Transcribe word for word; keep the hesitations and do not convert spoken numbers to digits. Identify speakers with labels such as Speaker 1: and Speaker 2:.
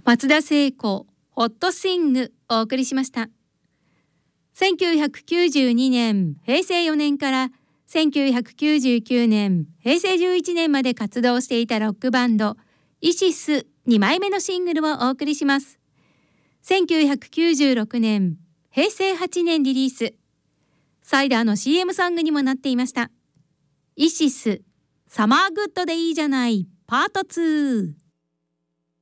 Speaker 1: 松田聖子ホットスイングお送りしました。せんきゅうひゃくきゅうじゅうにねんへいせいよねんからせんきゅうひゃくきゅうじゅうきゅうねんへいせいじゅういちねんまで活動していたロックバンドイシスにまいめのシングルをお送りします。せんきゅうひゃくきゅうじゅうろくねんへいせいはちねんリリース、サイダーの シーエム ソングにもなっていました。イシスサマーグッドでいいじゃないパートツー。